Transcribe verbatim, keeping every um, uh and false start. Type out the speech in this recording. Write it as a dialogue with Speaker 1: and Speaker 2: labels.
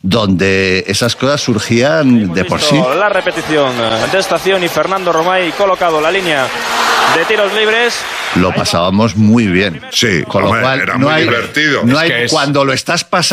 Speaker 1: donde esas cosas surgían de por sí.
Speaker 2: La repetición de estación y Fernando Romay colocado la línea de tiros libres.
Speaker 1: Lo pasábamos muy bien.
Speaker 3: Sí,
Speaker 1: con lo
Speaker 3: hombre,
Speaker 1: cual
Speaker 3: era
Speaker 1: no
Speaker 3: muy
Speaker 1: hay,
Speaker 3: divertido.
Speaker 1: No
Speaker 4: Es
Speaker 1: hay,
Speaker 4: que es...
Speaker 1: Cuando lo estás pasando